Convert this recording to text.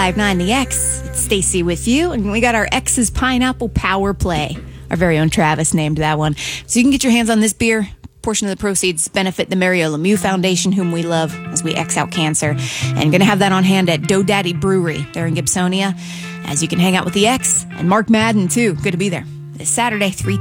1059 The X. It's Stacy with you, and we got our X's Pineapple Power Play. Our very own Travis named that one. So you can get your hands on this beer. Portion of the proceeds benefit the Mario Lemieux Foundation, whom we love as we X out cancer. And going to have that on hand at Dough Daddy Brewery there in Gibsonia, as you can hang out with the X and Mark Madden, too. Good to be there. This Saturday, 3